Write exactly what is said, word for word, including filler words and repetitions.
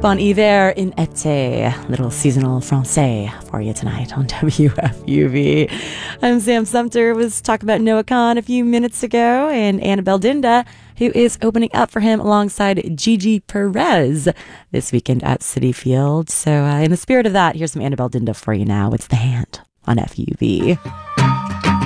Bon Hiver in été, little seasonal français for you tonight on W F U V. I'm Sam Sumter. Was talking about Noah Kahan a few minutes ago, and Annabelle Dinda, who is opening up for him alongside Gigi Perez this weekend at Citi Field. So uh, in the spirit of that, here's some Annabelle Dinda for you now. It's The Hand on F U V.